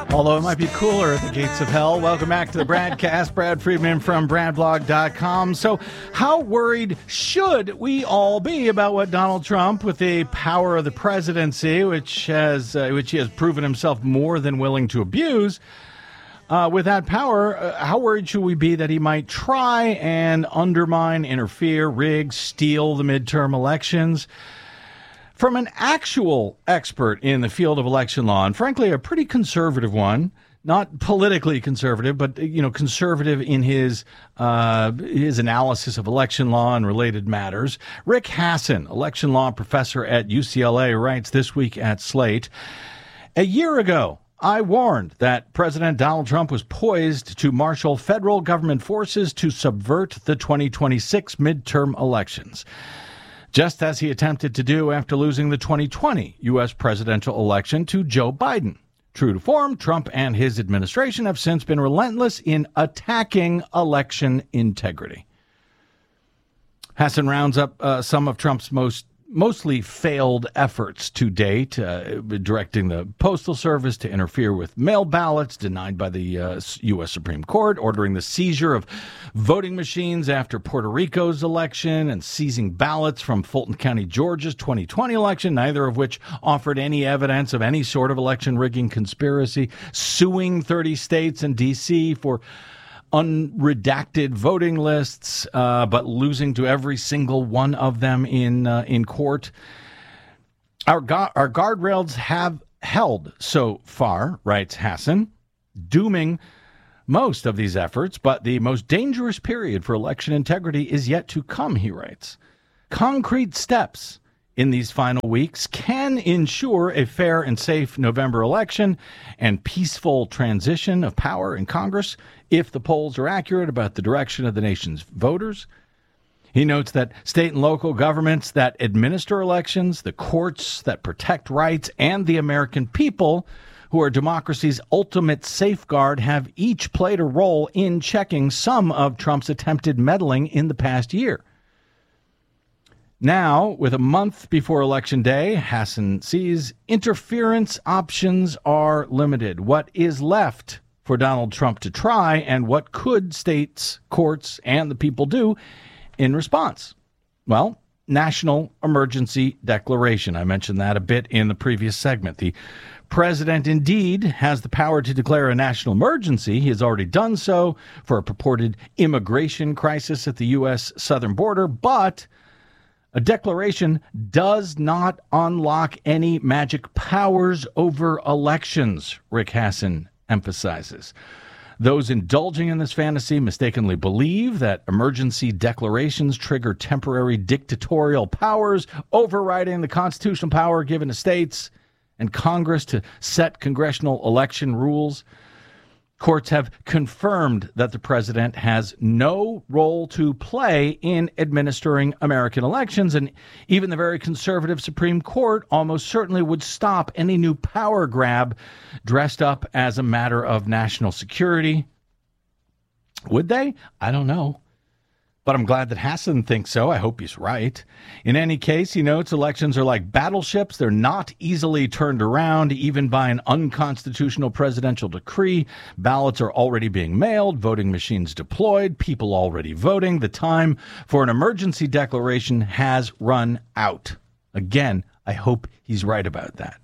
Although it might be cooler at the gates of hell. Welcome back to the Bradcast. Brad Friedman from BradBlog.com. So how worried should we all be about what Donald Trump, with the power of the presidency, which he has proven himself more than willing to abuse, with that power, how worried should we be that he might try and undermine, interfere, rig, steal the midterm elections? From an actual expert in the field of election law, and frankly, a pretty conservative one, not politically conservative, but, conservative in his analysis of election law and related matters. Rick Hasen, election law professor at UCLA, writes this week at Slate, "A year ago, I warned that President Donald Trump was poised to marshal federal government forces to subvert the 2026 midterm elections, just as he attempted to do after losing the 2020 U.S. presidential election to Joe Biden. True to form, Trump and his administration have since been relentless in attacking election integrity." Hasen rounds up some of Trump's mostly failed efforts to date, directing the Postal Service to interfere with mail ballots denied by the U.S. Supreme Court, ordering the seizure of voting machines after Puerto Rico's election, and seizing ballots from Fulton County, Georgia's 2020 election, neither of which offered any evidence of any sort of election rigging conspiracy, suing 30 states and D.C. for unredacted voting lists, but losing to every single one of them in court. Our guardrails have held so far, writes Hasen, dooming most of these efforts, but the most dangerous period for election integrity is yet to come, he writes. Concrete steps in these final weeks can ensure a fair and safe November election and peaceful transition of power in Congress if the polls are accurate about the direction of the nation's voters. He notes that state and local governments that administer elections, the courts that protect rights, and the American people, who are democracy's ultimate safeguard, have each played a role in checking some of Trump's attempted meddling in the past year. Now, with a month before Election Day, Hasen sees interference options are limited. What is left for Donald Trump to try, and what could states, courts, and the people do in response? Well, national emergency declaration. I mentioned that a bit in the previous segment. The president indeed has the power to declare a national emergency. He has already done so for a purported immigration crisis at the U.S. southern border, but a declaration does not unlock any magic powers over elections, Rick Hasen emphasizes. Those indulging in this fantasy mistakenly believe that emergency declarations trigger temporary dictatorial powers, overriding the constitutional power given to states and Congress to set congressional election rules. Courts have confirmed that the president has no role to play in administering American elections, and even the very conservative Supreme Court almost certainly would stop any new power grab dressed up as a matter of national security. Would they? I don't know. But I'm glad that Hasen thinks so. I hope he's right. In any case, he notes elections are like battleships. They're not easily turned around, even by an unconstitutional presidential decree. Ballots are already being mailed, voting machines deployed, people already voting. The time for an emergency declaration has run out. Again, I hope he's right about that.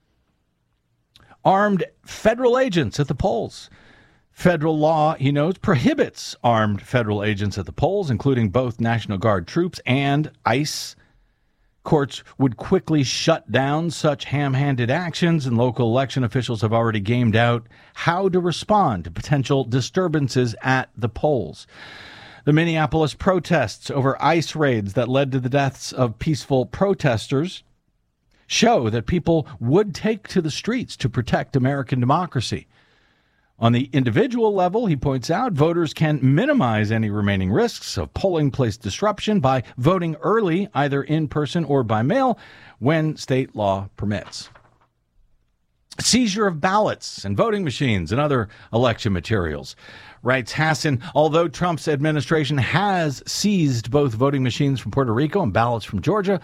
Armed federal agents at the polls. Federal law, he notes, prohibits armed federal agents at the polls, including both National Guard troops and ICE. Courts would quickly shut down such ham-handed actions, and local election officials have already gamed out how to respond to potential disturbances at the polls. The Minneapolis protests over ICE raids that led to the deaths of peaceful protesters show that people would take to the streets to protect American democracy. On the individual level, he points out, voters can minimize any remaining risks of polling place disruption by voting early, either in person or by mail, when state law permits. Seizure of ballots and voting machines and other election materials. Writes Hasen, although Trump's administration has seized both voting machines from Puerto Rico and ballots from Georgia,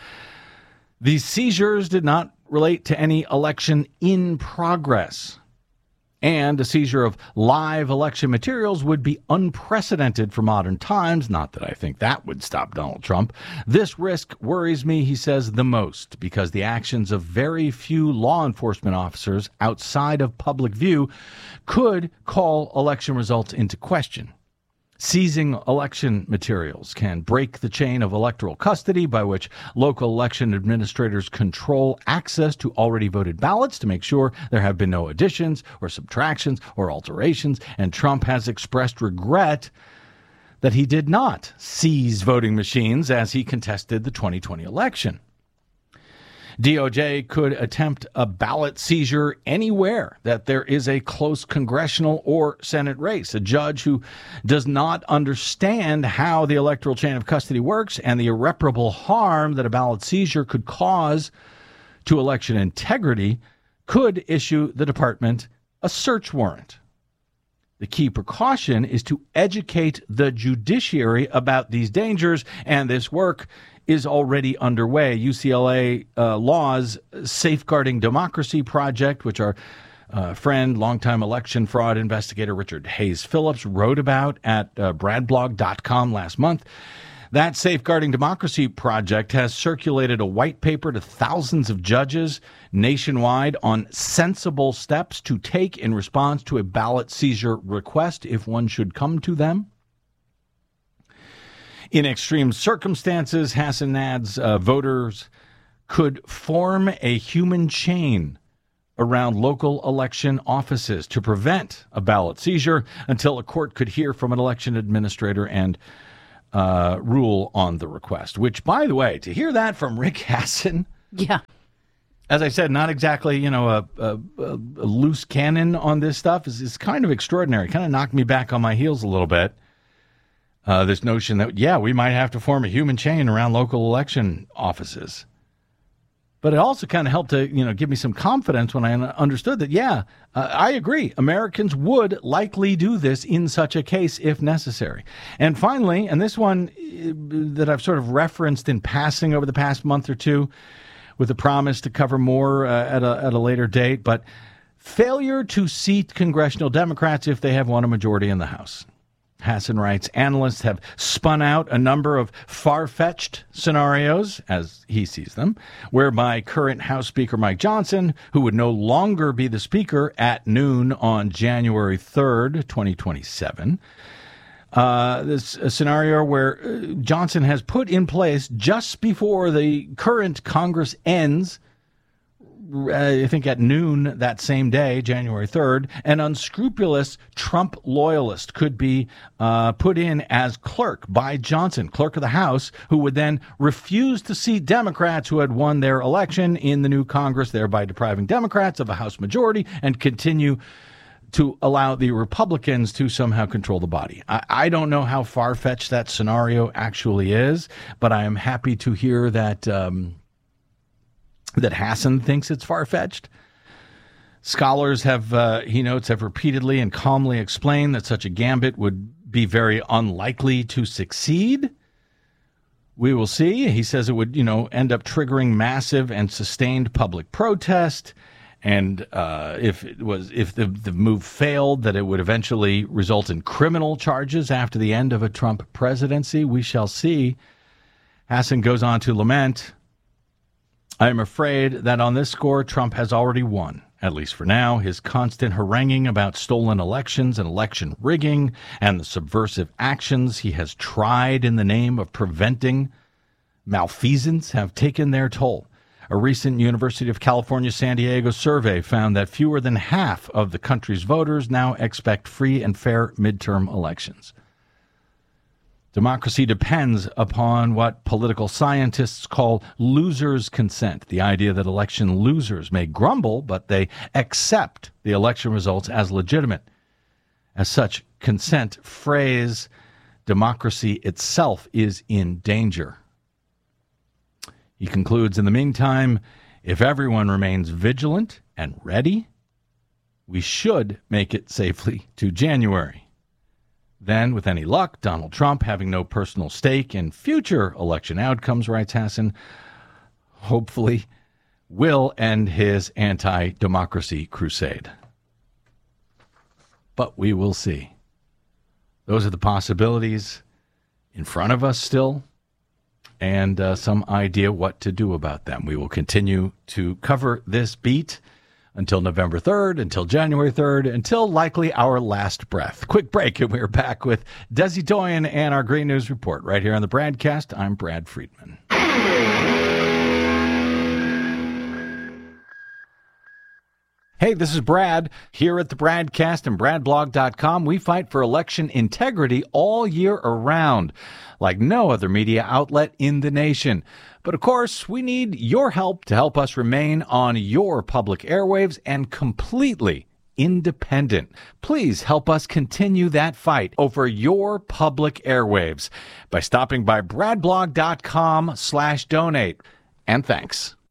these seizures did not relate to any election in progress. And a seizure of live election materials would be unprecedented for modern times. Not that I think that would stop Donald Trump. This risk worries me, he says, the most, because the actions of very few law enforcement officers outside of public view could call election results into question. Seizing election materials can break the chain of electoral custody by which local election administrators control access to already voted ballots to make sure there have been no additions or subtractions or alterations. And Trump has expressed regret that he did not seize voting machines as he contested the 2020 election. DOJ could attempt a ballot seizure anywhere that there is a close congressional or Senate race. A judge who does not understand how the electoral chain of custody works and the irreparable harm that a ballot seizure could cause to election integrity could issue the department a search warrant. The key precaution is to educate the judiciary about these dangers, and this work is already underway. UCLA Law's Safeguarding Democracy Project, which our friend, longtime election fraud investigator Richard Hayes Phillips wrote about at bradblog.com last month. That Safeguarding Democracy Project has circulated a white paper to thousands of judges nationwide on sensible steps to take in response to a ballot seizure request if one should come to them. In extreme circumstances, Hassan adds, voters could form a human chain around local election offices to prevent a ballot seizure until a court could hear from an election administrator and rule on the request. Which, by the way, to hear that from Rick Hassan, yeah, as I said, not exactly a loose cannon on this stuff is kind of extraordinary. Kind of knocked me back on my heels a little bit. This notion that, yeah, we might have to form a human chain around local election offices. But it also kind of helped to, give me some confidence when I understood that, I agree. Americans would likely do this in such a case if necessary. And finally, and this one that I've sort of referenced in passing over the past month or two with a promise to cover more at a later date, but failure to seat congressional Democrats if they have won a majority in the House. Hassan writes, analysts have spun out a number of far-fetched scenarios, as he sees them, whereby current House Speaker Mike Johnson, who would no longer be the Speaker at noon on January 3rd, 2027, this a scenario where Johnson has put in place just before the current Congress ends, I think at noon that same day, January 3rd, an unscrupulous Trump loyalist could be put in as clerk by Johnson, clerk of the House, who would then refuse to seat Democrats who had won their election in the new Congress, thereby depriving Democrats of a House majority and continue to allow the Republicans to somehow control the body. I don't know how far-fetched that scenario actually is, but I am happy to hear that that Hassan thinks it's far-fetched. Scholars have, he notes, have repeatedly and calmly explained that such a gambit would be very unlikely to succeed. We will see. He says it would, end up triggering massive and sustained public protest. And if the move failed, that it would eventually result in criminal charges after the end of a Trump presidency. We shall see. Hassan goes on to lament, I am afraid that on this score, Trump has already won, at least for now. His constant haranguing about stolen elections and election rigging and the subversive actions he has tried in the name of preventing malfeasance have taken their toll. A recent University of California, San Diego survey found that fewer than half of the country's voters now expect free and fair midterm elections. Democracy depends upon what political scientists call losers' consent, the idea that election losers may grumble, but they accept the election results as legitimate. As such, consent phrase, democracy itself is in danger. He concludes, in the meantime, if everyone remains vigilant and ready, we should make it safely to January. Then, with any luck, Donald Trump, having no personal stake in future election outcomes, writes Hassan, hopefully will end his anti-democracy crusade. but we will see. Those are the possibilities in front of us still, and some idea what to do about them. We will continue to cover this beat until November 3rd, until January 3rd, until likely our last breath. Quick break, and we're back with Desi Doyen and our Great News Report right here on the BradCast. I'm Brad Friedman. Hey, this is Brad. Here at the BradCast and BradBlog.com, we fight for election integrity all year around, like no other media outlet in the nation. But of course, we need your help to help us remain on your public airwaves and completely independent. Please help us continue that fight over your public airwaves by stopping by BradBlog.com/donate. And thanks.